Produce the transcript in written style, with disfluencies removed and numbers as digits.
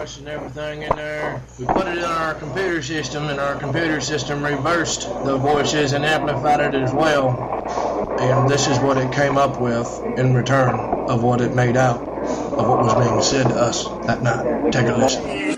voice and everything in there. We put it in our computer system, and our computer system reversed the voices and amplified it as well. And this is what it came up with in return of what it made out of what was being said to us that night. Take a listen.